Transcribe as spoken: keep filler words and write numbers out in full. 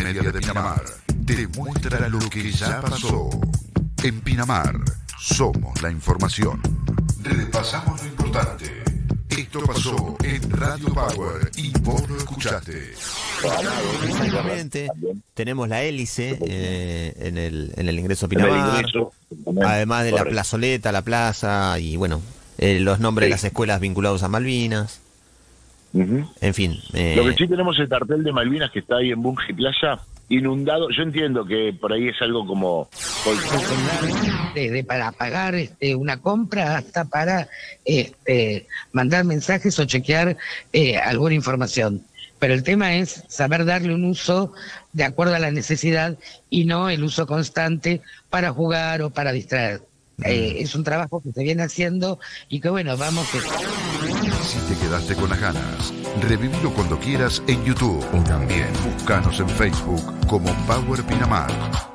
media de Pinamar te muestra lo que ya pasó. En Pinamar somos la información. Repasamos lo importante. Esto pasó en Radio Power y vos lo escuchaste. Exactamente. Tenemos la hélice eh, en, el, en el ingreso a Pinamar, además de la plazoleta, la plaza y bueno, eh, los nombres sí. de las escuelas vinculados a Malvinas. Uh-huh. En fin. Eh... Lo que sí tenemos el cartel de Malvinas que está ahí en Bunge Plaza, inundado. Yo entiendo que por ahí es algo como... Desde para pagar este, una compra hasta para este, mandar mensajes o chequear eh, alguna información. Pero el tema es saber darle un uso de acuerdo a la necesidad y no el uso constante para jugar o para distraer. Eh, es un trabajo que se viene haciendo y que bueno, vamos a... Si te quedaste con las ganas, revivilo cuando quieras en YouTube o también búscanos en Facebook como Power Pinamar.